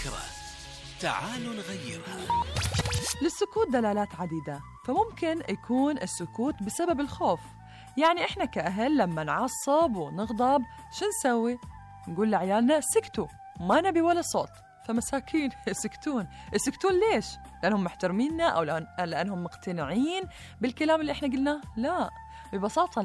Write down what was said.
فكرة، تعالوا نغيرها. للسكوت دلالات عديدة، فممكن يكون السكوت بسبب الخوف. يعني إحنا كأهل لما نعصب ونغضب شو نسوي؟ نقول لعيالنا سكتوا، ما نبي ولا صوت. فمساكين يسكتون ليش؟ لأنهم محترميننا أو لأنهم مقتنعين بالكلام اللي إحنا قلناه؟ لا، ببساطة